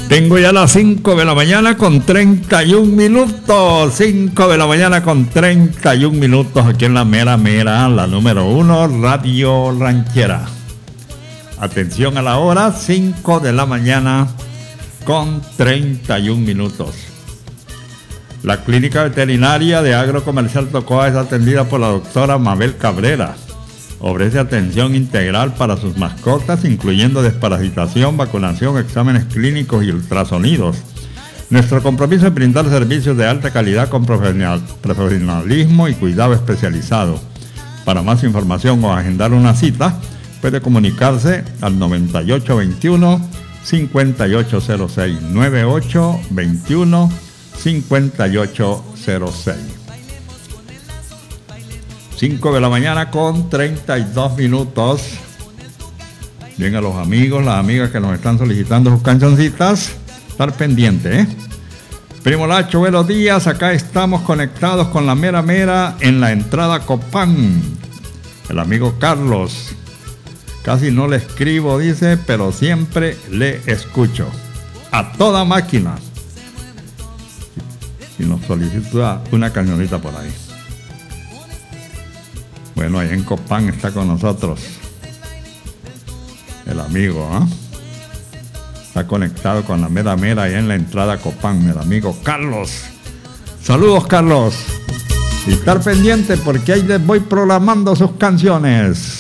Tengo ya las 5 de la mañana con 31 minutos. 5 de la mañana con 31 minutos aquí en la mera, la número 1, Radio Ranchera. Atención a la hora, 5 de la mañana con 31 minutos. La clínica veterinaria de Agrocomercial Tocoa es atendida por la doctora Mabel Cabrera. Ofrece atención integral para sus mascotas, incluyendo desparasitación, vacunación, exámenes clínicos y ultrasonidos. Nuestro compromiso es brindar servicios de alta calidad con profesionalismo y cuidado especializado. Para más información o agendar una cita, puede comunicarse al 9821-5806, 9821-5806. 5 de la mañana con 32 minutos. Bien, a los amigos, las amigas que nos están solicitando sus cancioncitas, estar pendiente, ¿eh? Primo Lacho, buenos días. Acá estamos conectados con la mera en la entrada Copán. El amigo Carlos. Casi no le escribo, dice, pero siempre le escucho. A toda máquina. Y nos solicita una cancioncita por ahí. Bueno, ahí en Copán está con nosotros el amigo, ¿eh? Está conectado con la mera ahí en la entrada Copán, el amigo Carlos. Saludos, Carlos. Y estar pendiente porque ahí les voy programando sus canciones.